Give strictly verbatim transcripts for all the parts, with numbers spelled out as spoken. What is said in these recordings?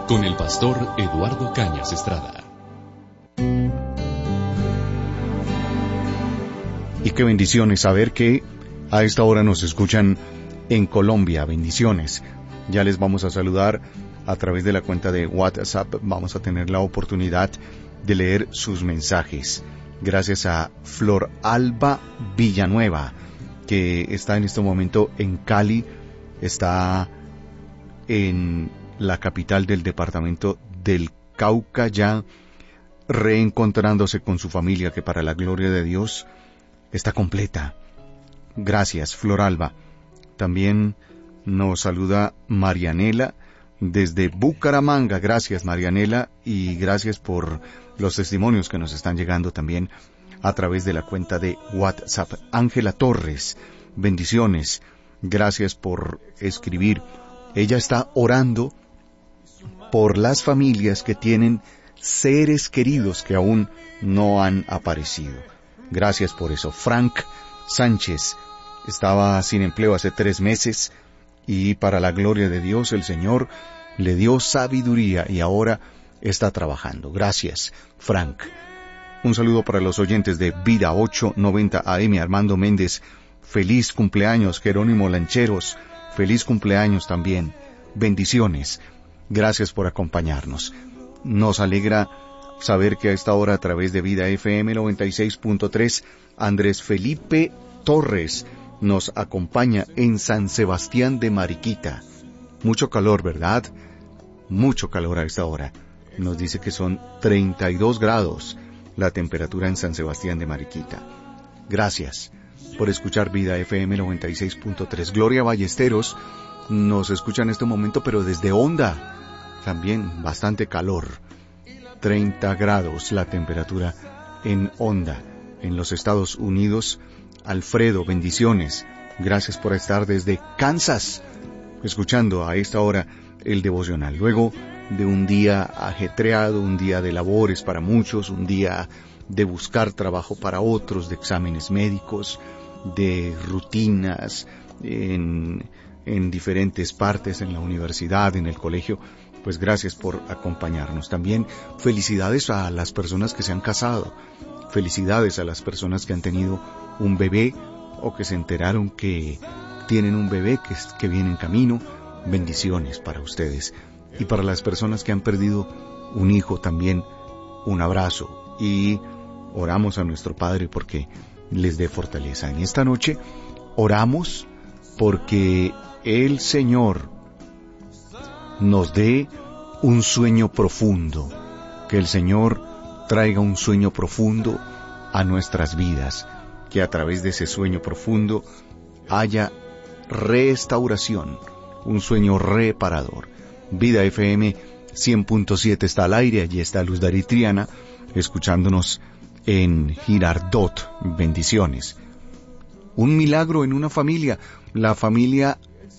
con el pastor Eduardo Cañas Estrada. Y qué bendiciones saber que a esta hora nos escuchan en Colombia. Bendiciones. Ya les vamos a saludar a través de la cuenta de WhatsApp. Vamos a tener la oportunidad de leer sus mensajes. Gracias a Flor Alba Villanueva, que está en este momento en Cali, está en la capital del departamento del Cauca, ya reencontrándose con su familia, que para la gloria de Dios está completa. Gracias, Flor Alba. También nos saluda Marianela desde Bucaramanga. Gracias, Marianela, y gracias por los testimonios que nos están llegando también a través de la cuenta de WhatsApp. Ángela Torres, bendiciones. Gracias por escribir. Ella está orando por las familias que tienen seres queridos que aún no han aparecido. Gracias por eso. Frank Sánchez estaba sin empleo hace tres meses y para la gloria de Dios el Señor le dio sabiduría y ahora está trabajando. Gracias, Frank. Un saludo para los oyentes de Vida ochocientos noventa A M. Armando Méndez, feliz cumpleaños. Jerónimo Lancheros, feliz cumpleaños también. Bendiciones. Gracias por acompañarnos. Nos alegra saber que a esta hora a través de Vida F M noventa y seis punto tres, Andrés Felipe Torres nos acompaña en San Sebastián de Mariquita. Mucho calor, ¿verdad? Mucho calor a esta hora. Nos dice que son treinta y dos grados la temperatura en San Sebastián de Mariquita. Gracias por escuchar Vida F M noventa y seis punto tres. Gloria Ballesteros nos escucha en este momento, pero desde Honda. También bastante calor. treinta grados la temperatura en Honda, en los Estados Unidos. Alfredo, bendiciones. Gracias por estar desde Kansas, escuchando a esta hora el devocional. Luego de un día ajetreado, un día de labores para muchos, un día de buscar trabajo para otros, de exámenes médicos, de rutinas en, en diferentes partes, en la universidad, en el colegio, pues gracias por acompañarnos. También felicidades a las personas que se han casado, felicidades a las personas que han tenido un bebé o que se enteraron que tienen un bebé que, que viene en camino. Bendiciones para ustedes. Y para las personas que han perdido un hijo también, un abrazo. Y oramos a nuestro Padre porque les dé fortaleza. En esta noche oramos porque el Señor nos dé un sueño profundo. Que el Señor traiga un sueño profundo a nuestras vidas. Que a través de ese sueño profundo haya restauración. Un sueño reparador. Vida F M cien punto siete está al aire. Allí está Luz Darí Triana escuchándonos en Girardot. Bendiciones. Un milagro en una familia. La familia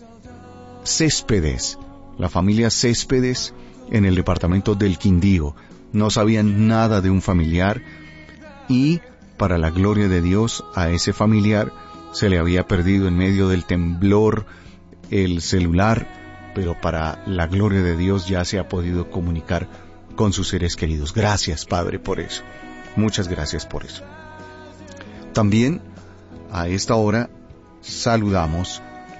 Céspedes. La familia Céspedes en el departamento del Quindío. No sabían nada de un familiar y para la gloria de Dios a ese familiar se le había perdido en medio del temblor el celular, pero para la gloria de Dios ya se ha podido comunicar con sus seres queridos. Gracias, Padre, por eso. Muchas gracias por eso. También a esta hora saludamos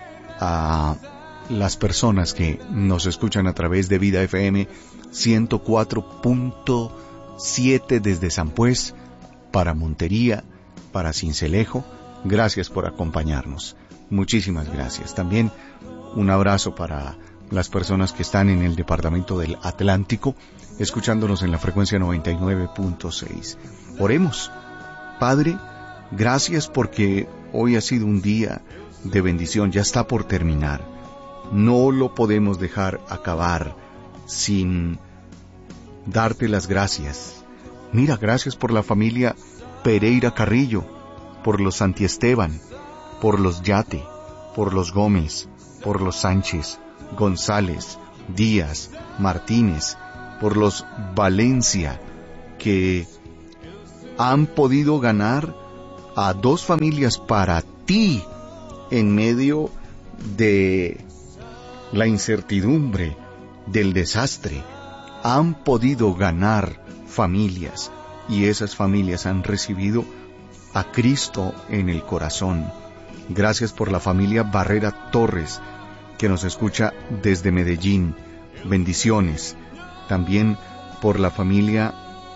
a las personas que nos escuchan a través de Vida F M ciento cuatro punto siete desde San Pues, para Montería, para Sincelejo. Gracias por acompañarnos. Muchísimas gracias. También un abrazo para las personas que están en el departamento del Atlántico, escuchándonos en la frecuencia noventa y nueve punto seis. Oremos. Padre, gracias porque hoy ha sido un día de bendición. Ya está por terminar. No lo podemos dejar acabar sin darte las gracias. Mira, gracias por la familia Pereira Carrillo, por los Santiesteban, por los Yate, por los Gómez, por los Sánchez, González, Díaz, Martínez, por los Valencia, que han podido ganar a dos familias para ti en medio de la incertidumbre, del desastre, han podido ganar familias, y esas familias han recibido a Cristo en el corazón. Gracias por la familia Barrera Torres, que nos escucha desde Medellín. Bendiciones. También por la familia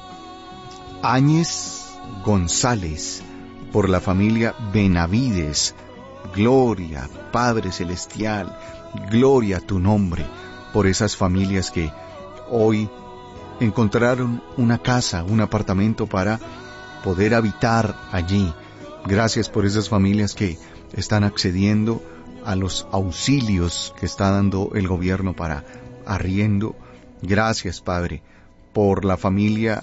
Áñez González, por la familia Benavides. Gloria, Padre Celestial, gloria a tu nombre, por esas familias que hoy encontraron una casa, un apartamento para poder habitar allí. Gracias por esas familias que están accediendo a los auxilios que está dando el gobierno para arriendo. Gracias, Padre, por la familia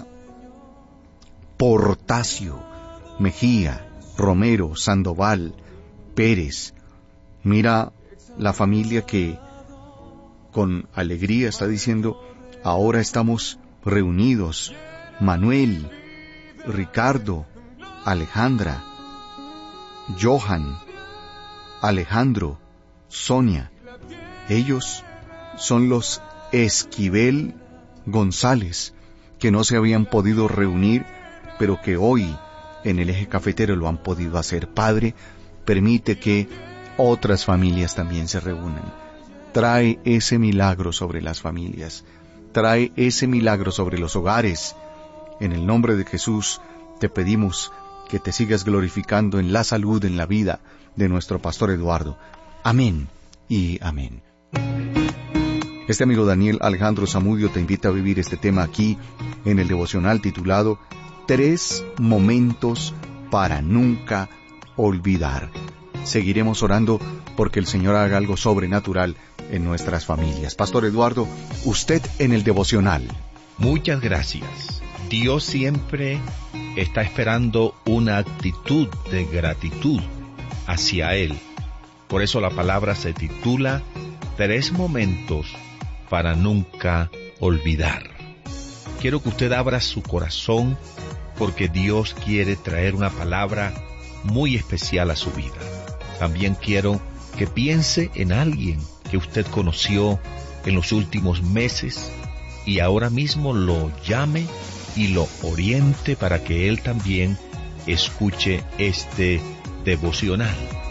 Portacio, Mejía, Romero, Sandoval, Pérez. Mira la familia que con alegría está diciendo: ahora estamos reunidos. Manuel, Ricardo, Alejandra, Johan, Alejandro, Sonia. Ellos son los Esquivel González, que no se habían podido reunir, pero que hoy en el Eje Cafetero lo han podido hacer. Padre, permite que otras familias también se reúnan. Trae ese milagro sobre las familias. Trae ese milagro sobre los hogares. En el nombre de Jesús te pedimos que te sigas glorificando en la salud, en la vida de nuestro pastor Eduardo. Amén y amén. Este amigo Daniel Alejandro Zamudio te invita a vivir este tema aquí en el devocional titulado Tres momentos para nunca olvidar. Seguiremos orando porque el Señor haga algo sobrenatural en nuestras familias. Pastor Eduardo, usted en el devocional. Muchas gracias. Dios siempre está esperando una actitud de gratitud hacia Él. Por eso la palabra se titula Tres momentos para nunca olvidar. Quiero que usted abra su corazón porque Dios quiere traer una palabra muy especial a su vida. También quiero que piense en alguien que usted conoció en los últimos meses y ahora mismo lo llame y lo oriente para que él también escuche este devocional.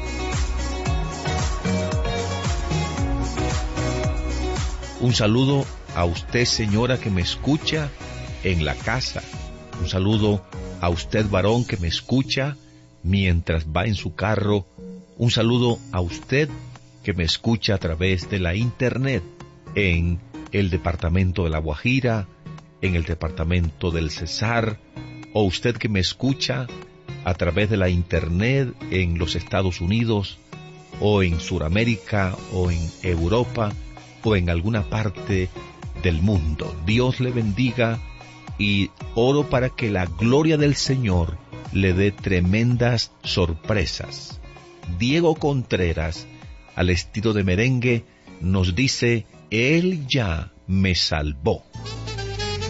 Un saludo a usted, señora, que me escucha en la casa. Un saludo a usted, varón, que me escucha mientras va en su carro. Un saludo a usted que me escucha a través de la internet en el departamento de La Guajira, en el departamento del Cesar, o usted que me escucha a través de la internet en los Estados Unidos, o en Sudamérica, o en Europa, o en alguna parte del mundo. Dios le bendiga y oro para que la gloria del Señor le dé tremendas sorpresas. Diego Contreras, al estilo de merengue, nos dice: Él ya me salvó.